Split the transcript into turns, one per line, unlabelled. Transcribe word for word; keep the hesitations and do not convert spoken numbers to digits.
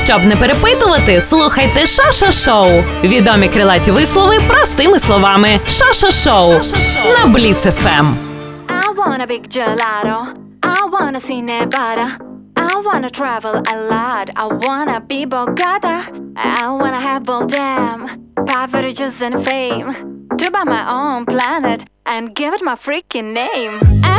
Щоб не перепитувати, слухайте Шаша Шоу. Відомі крилаті вислови простими словами. Шаша Шоу на Бліц еф ем.
I want a big gelato. I wanna see Nevada. I wanna travel a lot. I wanna be Bogota. I wanna have all them privileges and fame to buy my own planet and give it my freaking name.